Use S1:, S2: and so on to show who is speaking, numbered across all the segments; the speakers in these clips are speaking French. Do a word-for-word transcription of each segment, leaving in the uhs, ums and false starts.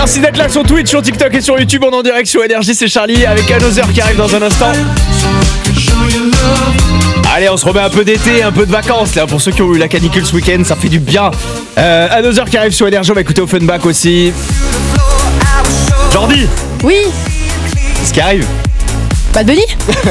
S1: Merci d'être là sur Twitch, sur TikTok et sur YouTube. On est en direct sur Énergie, c'est Charlie avec Another qui arrive dans un instant. Allez, on se remet un peu d'été, un peu de vacances là pour ceux qui ont eu la canicule ce week-end, ça fait du bien. Euh, Another qui arrive sur Énergie, on va écouter Offenbach aussi. Jordi.
S2: Oui.
S1: Ce qui arrive.
S2: Bad Bunny.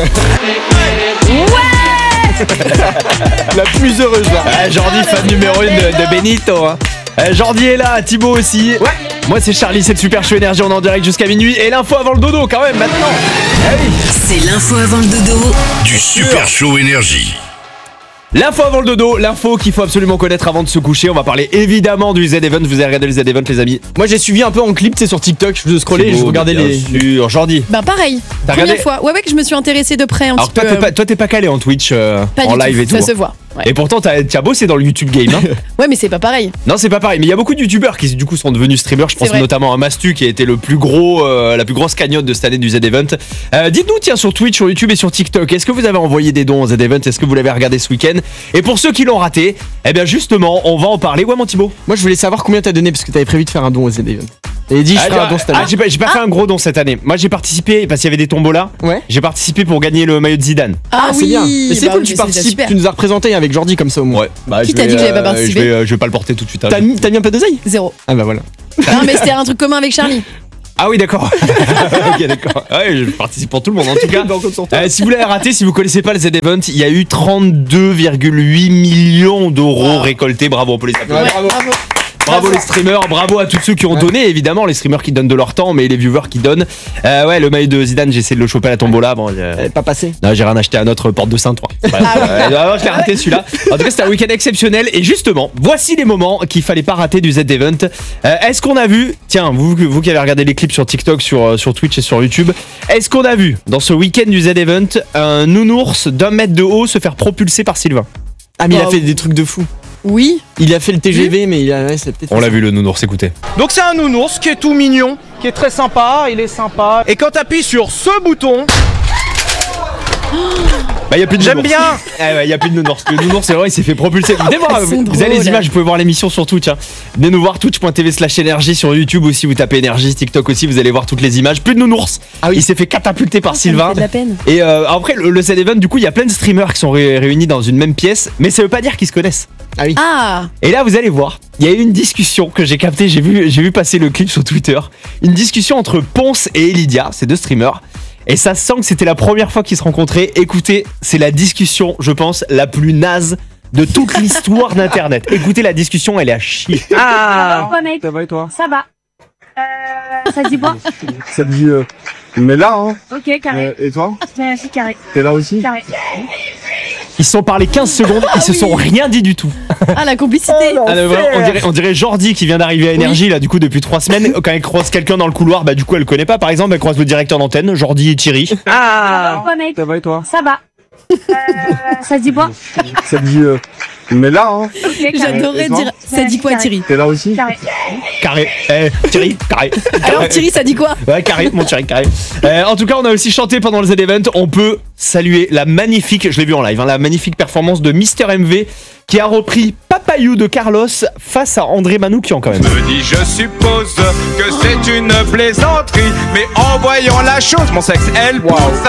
S2: Ouais.
S1: La plus heureuse là. Euh, Jordi, fan numéro une de, de Benito. Hein. Euh, Jordi est là, Thibaut aussi. Ouais. Moi c'est Charlie, c'est le Super Show Énergie, on est en direct jusqu'à minuit. Et l'info avant le dodo quand même maintenant. Eh oui.
S3: C'est l'info avant le dodo
S4: du Super Show Énergie.
S1: L'info avant le dodo, l'info qu'il faut absolument connaître avant de se coucher. On va parler évidemment du Z-Event. Vous avez regardé le Z-Event les amis?
S5: Moi j'ai suivi un peu en clip, c'est sur TikTok, je scrollais et je regardais les...
S1: Sûr, Jordi.
S2: Ben pareil,
S1: T'as
S2: première
S1: regardé
S2: fois. Ouais ouais que je me suis intéressée de près un
S1: Alors
S2: petit
S1: toi,
S2: peu.
S1: t'es pas, toi t'es pas calé en Twitch euh,
S2: Pas
S1: en
S2: du
S1: live
S2: tout,
S1: et tout.
S2: ça se voit. Ouais.
S1: Et pourtant t'as, t'as bossé dans le YouTube game hein.
S2: Ouais mais c'est pas pareil.
S1: Non c'est pas pareil, mais il y a beaucoup de youtubeurs qui du coup sont devenus streamers. Je pense
S2: vrai.
S1: notamment à Mastu qui a été le plus gros, euh, la plus grosse cagnotte de cette année du Z-Event. euh, Dites-nous tiens sur Twitch, sur YouTube et sur TikTok, est-ce que vous avez envoyé des dons au Z-Event? Est-ce que vous l'avez regardé ce week-end? Et pour ceux qui l'ont raté, eh bien justement on va en parler. Ouais mon Thibaut.
S5: Moi je voulais savoir combien t'as donné parce que t'avais prévu de faire un don au Z-Event. Et dis je
S1: Ah,
S5: ferai un don cette année.
S1: ah, j'ai pas, j'ai pas fait un gros don cette année. Moi j'ai participé parce qu'il y avait des tombolas.
S5: Ouais.
S1: J'ai participé pour gagner le maillot de Zidane.
S2: Ah,
S5: c'est
S2: oui.
S5: bien. Mais c'est
S2: bah
S5: cool,
S2: oui,
S5: tu
S2: mais
S5: participes,
S2: super.
S5: tu nous as représenté avec Jordi comme ça au moins.
S1: Ouais. Bah,
S2: Qui
S1: je
S2: t'a
S1: vais,
S2: dit que j'avais pas
S1: euh,
S2: participé
S1: je vais, euh, je vais pas le porter tout de suite. hein.
S5: T'as mis, t'as mis un peu d'oseille?
S2: Zéro.
S5: Ah bah voilà.
S2: Non mais c'était un truc commun avec Charlie.
S1: Ah oui d'accord. Ok d'accord. Ouais, je participe pour tout le monde en tout cas. Euh, si vous l'avez raté, si vous connaissez pas le Z-Event, il y a eu trente-deux virgule huit millions d'euros
S2: Wow.
S1: récoltés. Bravo, on peut les applaudir.
S5: Ouais,
S2: Ouais,
S5: bravo.
S2: bravo.
S1: Bravo les streamers, bravo à tous ceux qui ont donné, évidemment les streamers qui donnent de leur temps, mais les viewers qui donnent. Euh, ouais, le maillot de Zidane, j'ai essayé de le choper à la tombola. Bon, euh,
S5: Elle est pas passée.
S1: non, j'ai rien acheté à notre porte de Saint-Ouen. Bref,
S2: Ah oui.
S1: euh, alors, je l'ai raté celui-là. En tout cas, c'était un week-end exceptionnel. Et justement, voici les moments qu'il fallait pas rater du Z-Event. Euh, est-ce qu'on a vu, tiens, vous, vous qui avez regardé les clips sur TikTok, sur, euh, sur Twitch et sur YouTube, est-ce qu'on a vu dans ce week-end du Z-Event un nounours d'un mètre de haut se faire propulser par Sylvain?
S5: Ah mais il a
S2: Wow.
S5: fait des trucs de fou.
S2: Oui.
S5: Il a fait le T G V mais il a... ouais, c'est peut-être...
S1: On l'a vu le nounours, écoutez.
S6: Donc c'est un nounours qui est tout mignon, qui est très sympa, il est sympa. Et quand t'appuies sur ce bouton,
S1: Bah y a plus de
S6: j'aime
S1: nounours.
S6: bien.
S1: Ah ouais, y a plus de nounours. Le nounours, c'est vrai, il s'est fait propulser. Venez voir,
S2: Elles sont
S1: vous, vous avez les
S2: drôles.
S1: images, vous pouvez voir l'émission sur Twitch. Hein. Venez nous voir, twitch point tv slash énergie sur YouTube aussi. Vous tapez énergie, TikTok aussi, vous allez voir toutes les images. Plus de nounours.
S5: Ah oui.
S1: Il s'est fait catapulter par
S2: Ça me
S1: Sylvain.
S2: fait de la peine.
S1: Et euh, après, le, le Z-Event, du coup, il y a plein de streamers qui sont ré- réunis dans une même pièce, mais ça veut pas dire qu'ils se connaissent.
S5: Ah oui.
S2: Ah.
S1: Et là, vous allez voir, il y a eu une discussion que j'ai captée, j'ai vu, j'ai vu passer le clip sur Twitter. Une discussion entre Ponce et Elidia, ces deux streamers. Et ça sent que c'était la première fois qu'ils se rencontraient. Écoutez, c'est la discussion, je pense, la plus naze de toute l'histoire d'Internet. Écoutez la discussion, elle est à chier.
S6: Ah.
S7: Quoi mec,
S6: Ça va et toi?
S7: ça va. Euh, ça dit quoi?
S8: Ça te dit, euh, mais là, hein.
S7: Ok, carré.
S8: Euh, et toi?
S7: Euh, c'est carré,
S8: T'es là aussi?
S7: carré.
S1: Ils se sont parlé quinze secondes, ils se sont rien dit du tout.
S2: Ah la complicité.
S1: Ah, non, vraiment, on, dirait, on dirait Jordi qui vient d'arriver à Énergie là du coup depuis trois semaines. Quand elle croise quelqu'un dans le couloir, bah du coup elle le connaît pas. Par exemple, elle croise le directeur d'antenne, Jordi et Thierry.
S6: Ah.
S7: Quoi mec,
S8: Ça va et toi?
S7: ça va. Euh, ça dit quoi?
S8: Ça te dit, euh, mais là, hein.
S7: Ok, carré.
S2: J'adorais
S8: Et toi
S2: dire. Ça dit quoi Thierry?
S8: T'es là aussi?
S7: Carré.
S1: Carré. Eh, Thierry, carré.
S2: Alors Thierry ça dit quoi?
S1: Ouais, carré, mon Thierry, carré. Euh, en tout cas, on a aussi chanté pendant le Z-Event. On peut saluer la magnifique, je l'ai vu en live, hein, la magnifique performance de Mister M V qui a repris Papayou de Carlos face à André Manoukian quand même.
S6: Me dis, je suppose que c'est une plaisanterie, mais en voyant la chose, mon sexe, elle pousse